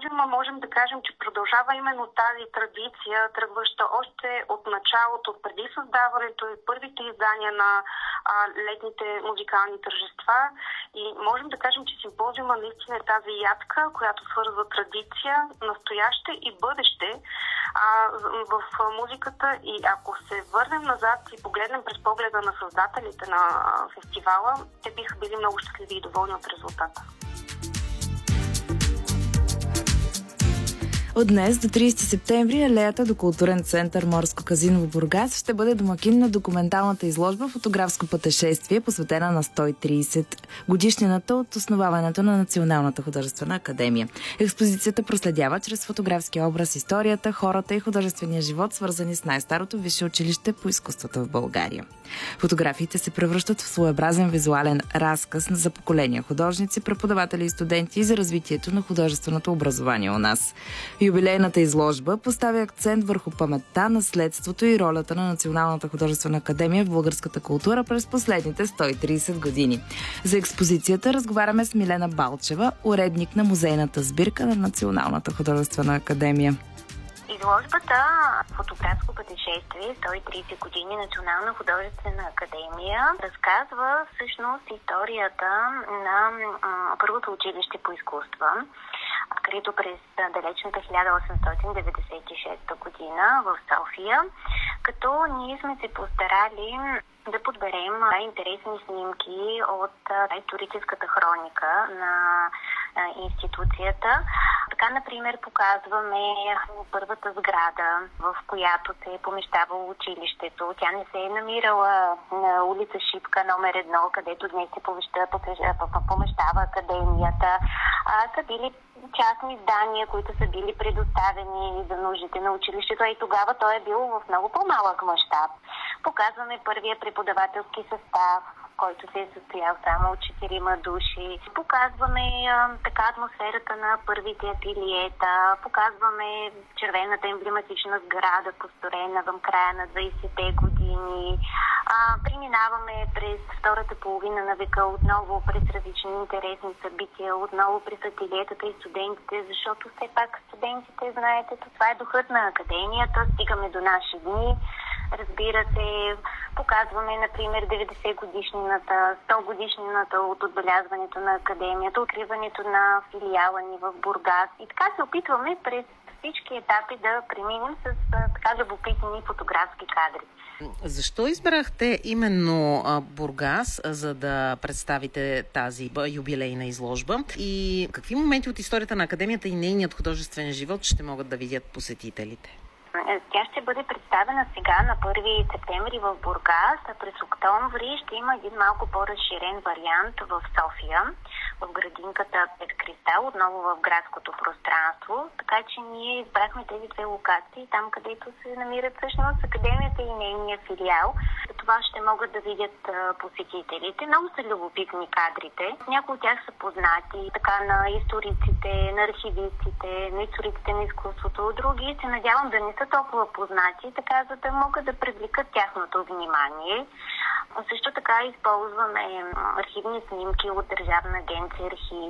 можем да кажем, че продължава именно тази традиция, тръгваща още от началото, преди създаването и първите издания на летните музикални тържества. И можем да кажем, че симпозиума наистина е тази ядка, която свързва традиция, настояще и бъдеще в музиката. И ако се върнем назад и погледнем през погледа на създателите на фестивала, те биха били много щастливи и доволни от резултата. От днес до 30 септември алеята до културен център Морско казино в Бургас ще бъде домакин на документалната изложба "Фотографско пътешествие", посветена на 130 годишнината от основаването на Националната художествена академия. Експозицията проследява чрез фотографски образ историята, хората и художествения живот, свързани с най-старото висше училище по изкуствата в България. Фотографиите се превръщат в своеобразен визуален разказ за поколения художници, преподаватели и студенти за развитието на художественото образование у нас. Юбилейната изложба поставя акцент върху паметта, наследството и ролята на Националната художествена академия в българската култура през последните 130 години. За експозицията разговаряме с Милена Балчева, уредник на музейната сбирка на Националната художествена академия. Изложбата "Фотографско пътешествие 130 години Национална художествена академия" разказва всъщност историята на първото училище по изкуства, открито през далечната 1896 година в София, като ние сме се постарали да подберем интересни снимки от историческата хроника на институцията. Така, например, показваме първата сграда, в която се е помещавало училището. Тя не се е намирала на улица Шипка номер 1, където днес се помещава академията. Са били частни здания, които са били предоставени за нуждите на училището, и тогава той е бил в много по-малък мащаб. Показваме първия преподавателски състав, който се е състоял само от 4 души. Показваме така атмосферата на първите ателиета, показваме червената емблематична сграда, построена в края на 20-те години. Преминаваме през втората половина на века отново през различни интересни събития, отново през ателиетата и студентите, защото все пак студентите, знаете, това е духът на академията. Стигаме до наши дни. Разбира се, показваме, например, 90-годишнината, 100-годишнината от отбелязването на академията, откриването на филиала ни в Бургас. И така се опитваме през всички етапи да преминем с така любопитни фотографски кадри. Защо избрахте именно Бургас, за да представите тази юбилейна изложба? И какви моменти от историята на академията и нейният художествен живот ще могат да видят посетителите? Тя ще бъде представена сега на 1 септември в Бургас, а през октомври ще има един малко по-разширен вариант в София, в градинката Пет Кристал, отново в градското пространство. Така че ние избрахме тези две локации, там където се намират всъщност академията и нейния филиал. Това ще могат да видят посетителите. Много са любопитни кадрите. Някои от тях са познати, така на историците, на архивистите, на историците на изкуството. Други се надявам да не са толкова познати, така за да могат да привлекат тяхното внимание. Също така използваме архивни снимки от Държавна агенция "Архиви",